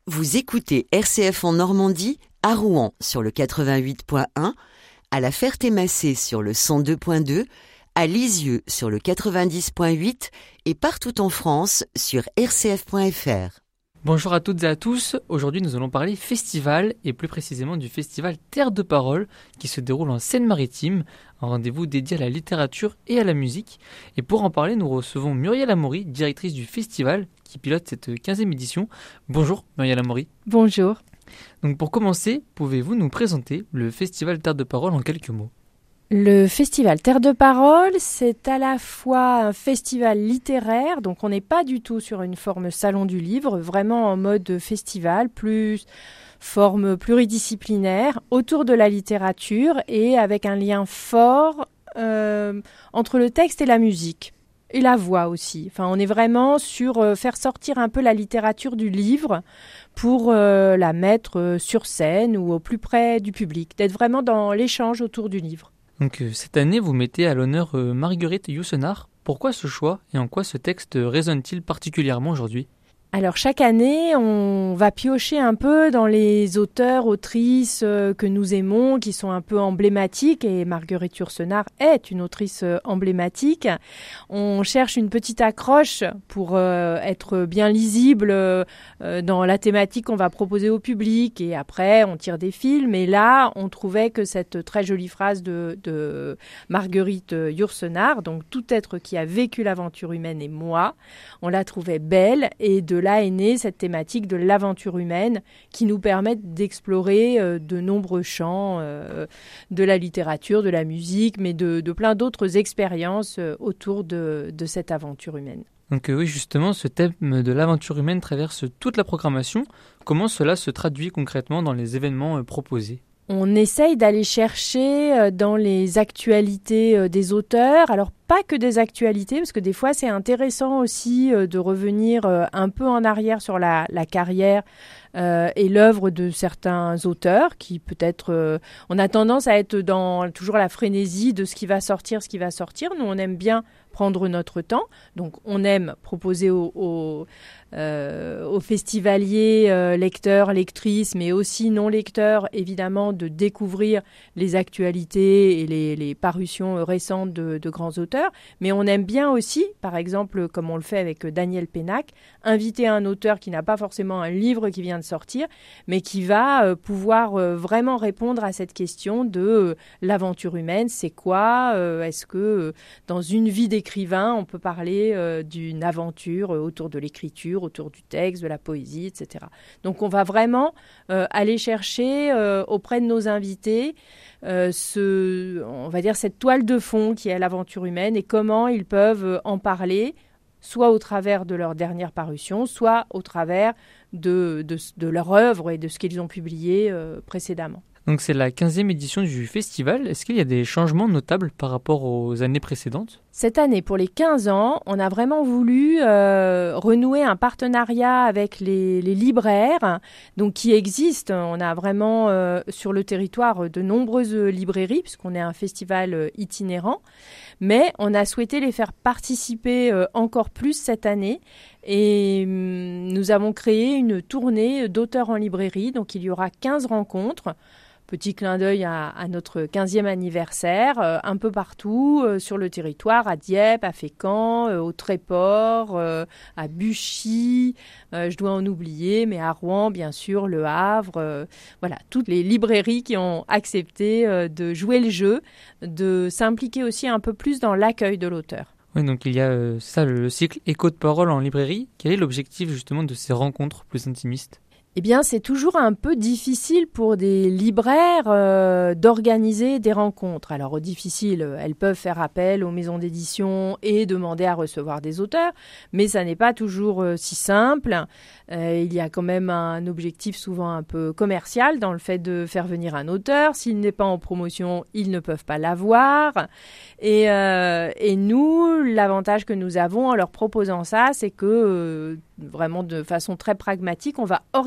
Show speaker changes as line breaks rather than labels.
Vous écoutez RCF en Normandie, à Rouen sur le 88.1, à La Ferté-Macé sur le 102.2, à Lisieux sur le 90.8 et partout en France sur rcf.fr.
Bonjour à toutes et à tous, aujourd'hui nous allons parler festival et plus précisément du festival Terre de Parole qui se déroule en Seine-Maritime, un rendez-vous dédié à la littérature et à la musique. Et pour en parler, nous recevons Muriel Amaury, directrice du festival qui pilote cette 15e édition. Bonjour Muriel Amaury.
Bonjour.
Donc pour commencer, pouvez-vous nous présenter le festival Terre de Parole en quelques mots ?
Le festival Terre de Parole, c'est à la fois un festival littéraire, donc on n'est pas du tout sur une forme salon du livre, vraiment en mode festival, plus forme pluridisciplinaire, autour de la littérature et avec un lien fort entre le texte et la musique. Et la voix aussi. Enfin, on est vraiment sur faire sortir un peu la littérature du livre pour la mettre sur scène ou au plus près du public, d'être vraiment dans l'échange autour du livre.
Donc cette année, vous mettez à l'honneur Marguerite Yourcenar. Pourquoi ce choix et en quoi ce texte résonne-t-il particulièrement aujourd'hui ?
Alors chaque année, on va piocher un peu dans les auteurs, autrices que nous aimons, qui sont un peu emblématiques, et Marguerite Yourcenar est une autrice emblématique. On cherche une petite accroche pour être bien lisible dans la thématique qu'on va proposer au public, et après on tire des films. Et là, on trouvait que cette très jolie phrase de Marguerite Yourcenar, donc « Tout être qui a vécu l'aventure humaine est moi », on la trouvait belle, et de là est née cette thématique de l'aventure humaine qui nous permet d'explorer de nombreux champs de la littérature, de la musique, mais de plein d'autres expériences autour de cette aventure humaine.
Donc oui, justement, ce thème de l'aventure humaine traverse toute la programmation. Comment cela se traduit concrètement dans les événements proposés ?
On essaye d'aller chercher dans les actualités des auteurs, alors pas que des actualités, parce que des fois c'est intéressant aussi de revenir un peu en arrière sur la carrière et l'œuvre de certains auteurs qui peut-être... on a tendance à être dans toujours la frénésie de ce qui va sortir. Nous, on aime bien prendre notre temps, donc on aime proposer aux festivaliers, lecteurs, lectrices, mais aussi non-lecteurs, évidemment, de découvrir les actualités et les parutions récentes de grands auteurs. Mais on aime bien aussi, par exemple, comme on le fait avec Daniel Pénac, inviter un auteur qui n'a pas forcément un livre qui vient de sortir, mais qui va pouvoir vraiment répondre à cette question de l'aventure humaine, c'est quoi ? Est-ce que dans une vie d'écrivain, on peut parler d'une aventure autour de l'écriture, autour du texte, de la poésie, etc. Donc on va vraiment aller chercher auprès de nos invités on va dire cette toile de fond qui est l'aventure humaine et comment ils peuvent en parler, soit au travers de leur dernière parution, soit au travers de leur œuvre et de ce qu'ils ont publié précédemment.
Donc c'est la 15e édition du festival. Est-ce qu'il y a des changements notables par rapport aux années précédentes ?
Cette année, pour les 15 ans, on a vraiment voulu renouer un partenariat avec les libraires donc qui existent. On a vraiment sur le territoire de nombreuses librairies puisqu'on est un festival itinérant. Mais on a souhaité les faire participer encore plus cette année. Et nous avons créé une tournée d'auteurs en librairie. Donc il y aura 15 rencontres. Petit clin d'œil à notre 15e anniversaire, un peu partout sur le territoire, à Dieppe, à Fécamp, au Tréport, à Buchy, je dois en oublier, mais à Rouen, bien sûr, Le Havre. Voilà, toutes les librairies qui ont accepté de jouer le jeu, de s'impliquer aussi un peu plus dans l'accueil de l'auteur.
Oui, donc il y a le cycle Écho de parole en librairie. Quel est l'objectif justement de ces rencontres plus intimistes ?
Eh bien, c'est toujours un peu difficile pour des libraires d'organiser des rencontres. Alors, difficile, elles peuvent faire appel aux maisons d'édition et demander à recevoir des auteurs, mais ça n'est pas toujours si simple. Il y a quand même un objectif souvent un peu commercial dans le fait de faire venir un auteur. S'il n'est pas en promotion, ils ne peuvent pas l'avoir. Et nous, l'avantage que nous avons en leur proposant ça, c'est que vraiment de façon très pragmatique, on va organiser